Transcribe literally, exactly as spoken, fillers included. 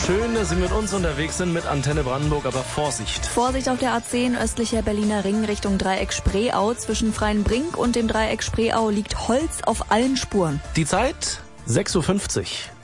schön, dass Sie mit uns unterwegs sind mit Antenne Brandenburg, aber Vorsicht. Vorsicht auf der A zehn, östlicher Berliner Ring Richtung Dreieck Spreeau. Zwischen Freienbrink und dem Dreieck Spreeau liegt Holz auf allen Spuren. Die Zeit sechs Uhr fünfzig.